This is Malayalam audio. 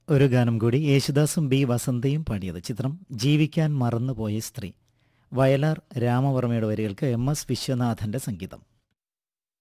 ഒരു ഗാനം കൂടി. യേശുദാസും ബി വസന്തയും പാടിയത്. ചിത്രം ജീവിക്കാൻ മറന്നുപോയ സ്ത്രീ. വയലാർ രാമവർമ്മയുടെ വരികൾക്ക് എം എസ് വിശ്വനാഥന്റെ സംഗീതം.